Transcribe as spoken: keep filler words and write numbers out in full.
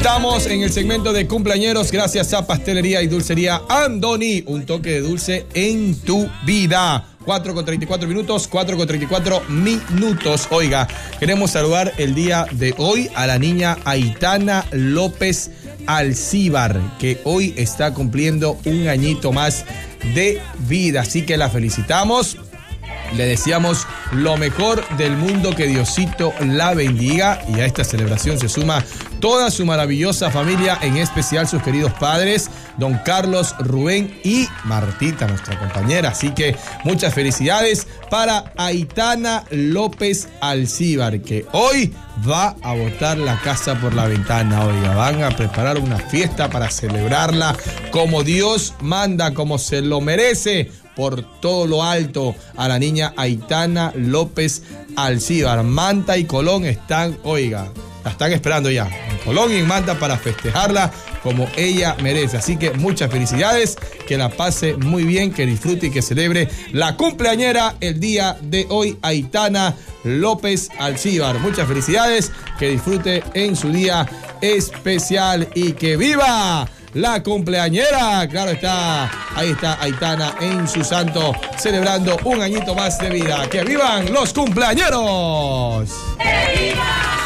Estamos en el segmento de cumpleañeros gracias a Pastelería y Dulcería Andoni. Un toque de dulce en tu vida. cuatro con treinta y cuatro minutos, cuatro con treinta y cuatro minutos. Oiga, queremos saludar el día de hoy a la niña Aitana López Alcíbar, que hoy está cumpliendo un añito más de vida. Así que la felicitamos. Le deseamos lo mejor del mundo, que Diosito la bendiga, y a esta celebración se suma toda su maravillosa familia, en especial sus queridos padres, don Carlos, Rubén y Martita, nuestra compañera. Así que muchas felicidades para Aitana López Alcíbar, que hoy va a botar la casa por la ventana. Oiga, van a preparar una fiesta para celebrarla como Dios manda, como se lo merece. Por todo lo alto, a la niña Aitana López Alcíbar. Manta y Colón están, oiga, la están esperando ya. En Colón y en Manta para festejarla como ella merece. Así que muchas felicidades, que la pase muy bien, que disfrute y que celebre la cumpleañera el día de hoy, Aitana López Alcíbar. Muchas felicidades, que disfrute en su día especial y que viva la cumpleañera. Claro está, ahí está Aitana en su santo, celebrando un añito más de vida. ¡Que vivan los cumpleañeros! ¡Que viva!